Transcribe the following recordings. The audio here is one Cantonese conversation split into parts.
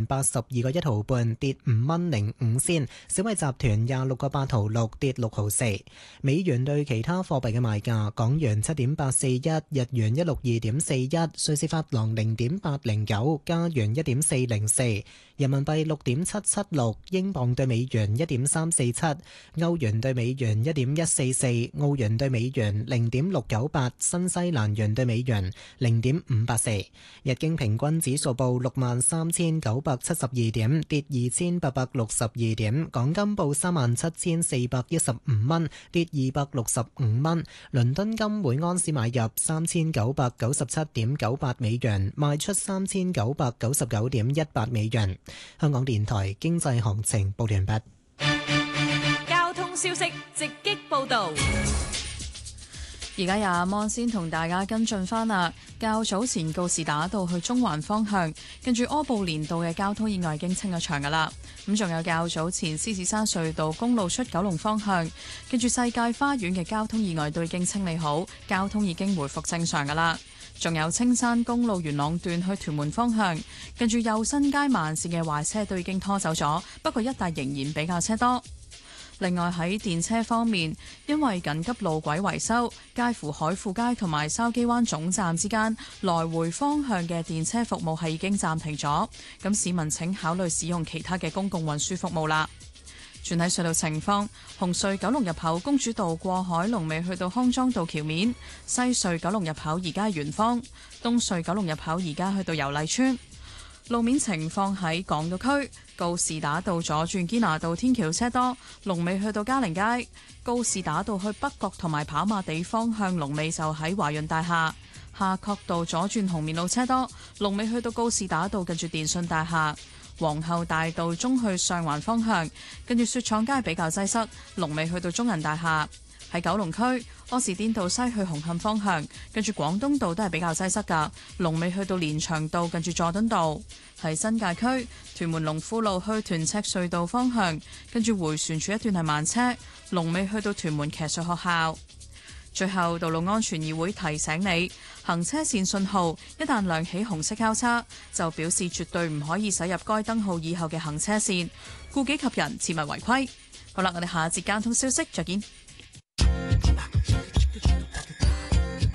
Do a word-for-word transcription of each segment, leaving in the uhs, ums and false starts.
八十二個一毫半，跌五蚊零五仙。小米集團廿六個八毫六，跌六毫四。美元對其他貨幣嘅賣價：港元七點八四一，日元一六二點四一，瑞士法郎零點八零九，加元一點四零四，人民幣六點七七六，英鎊對美元一點三四七，歐元對美元一點一四四，澳元對美元零點六九八，新西蘭元對美元零點五八四。日經平均指數報六萬三千九百七十二點，跌二千八百六十二點。港金報三萬七千四百一十五蚊，跌二百六十五蚊。倫敦金每安士買入三千九百九十七點九八美元，賣出三千九百九十九點一八美元。香港電台經濟行情報完畢。 交通消息直擊報道。 而家有阿芒先同大家跟進翻啦。較早前告士打道去中環方向，跟住柯布連道嘅交通意外已經清咗場噶啦。咁仲有較早前獅子山隧道公路出九龍方向，跟住世界花園嘅交通意外都已經清理好，交通已經回復正常噶啦。仲有青山公路元朗段去屯門方向，跟住右新街慢線嘅壞車都已經拖走咗，不過一帶仍然比較車多。另外喺電車方面，因為緊急路軌維修，介乎海富街同埋筲箕灣總站之間來回方向嘅電車服務係已經暫停咗，咁市民請考慮使用其他嘅公共運輸服務啦。轉睇隧道情況，紅隧九龍入口公主道過海龍尾去到康莊道橋面，西隧九龍入口而家係圓方，東隧九龍入口而家去到油麗邨。路面情況喺港島區，告士打道左轉堅拿道天橋車多，龍尾去到嘉寧街；告士打道去北角同埋跑馬地方向龍尾就喺華潤大廈。夏慤道左轉紅棉路車多，龍尾去到告士打道近住電信大廈。皇后大道中去上環方向，跟住雪廠街比較擠塞，龍尾去到中銀大廈。喺九龍區，柯士甸道西去紅磡方向，跟住廣東道都係比較擠塞㗎，龍尾去到連翔道近住佐敦道。喺新界區，屯門龍富路去屯赤隧道方向，跟住迴旋處一段係慢車，龍尾去到屯門騎術學校。最後，道路安全議會提醒你，行車線信號一旦亮起紅色交叉，就表示絕對唔可以駛入該燈號以後嘅行車線，顧己及人，切勿違規。好啦，我哋下一節交通消息再見。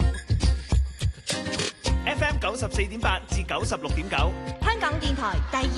F M 九十四點八至九十六點九， 香港電台第二。